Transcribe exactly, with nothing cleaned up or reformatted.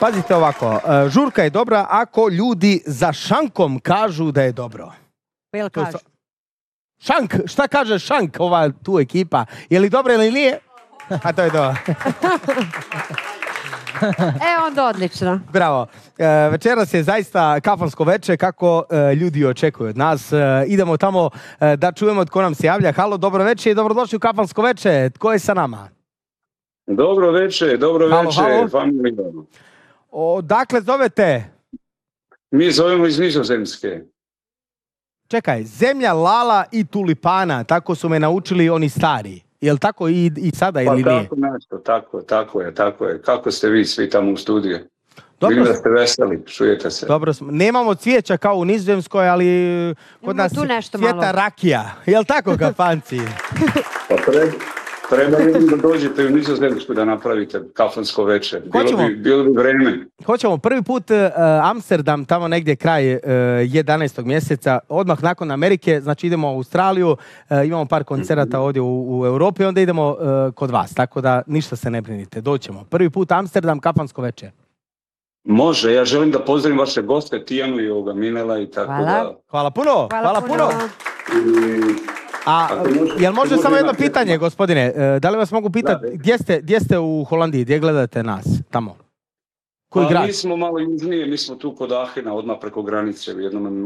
Pazite ovako, žurka je dobra ako ljudi za šankom kažu da je dobro. Pa jel kažu? Šank, šta kaže šank, ova tu ekipa? Je li dobro ili nije? A to je to. E, onda odlično. Bravo. E, večeras je zaista kafansko veče, kako e, ljudi očekuju od nas. E, idemo tamo e, da čujemo tko nam se javlja. Halo, dobro veče i dobrodošli u kafansko veče. Tko je sa nama? Dobro veče, dobro halo, veče, halo. familija. Odakle zovete? Mi zovemo iz Nizozemske. Čekaj, zemlja lala i tulipana, tako su me naučili oni stari. Jel tako i, i sada pa ili nije? Pa tako nešto, tako, tako je, tako je. Kako ste vi svi tamo u studiju? Dobro. Vidim da ste veseli, čujete se. Dobro smo. Nemamo cvijeća kao u Nizozemskoj, ali kod nas cvjeta rakija. Jel tako, kafanci? Pa treba, treba jednom da dođete u Nizozemsku da napravite kafansko veče. Bilo bi, bilo bi vreme. Hoćemo prvi put uh, Amsterdam, tamo negdje kraj uh, jedanaestog mjeseca, odmah nakon Amerike, znači idemo u Australiju, uh, imamo par koncerata ovdje u, u Europi, onda idemo uh, kod vas, tako da ništa se ne brinite, doćemo. Prvi put Amsterdam, kafansko veče. Može, ja želim da pozdravim vaše goste, Tijanu i ovoga Minela i tako hvala. da... Hvala puno, hvala, hvala puno. puno. I... A, jel može samo jedno pitanje, gospodine? Da li vas mogu pitati, gdje ste, gdje ste u Holandiji, gdje gledate nas tamo? Koji pa grad? Mi smo malo južnije, mi smo tu kod Ahena, odmah preko granice u jednom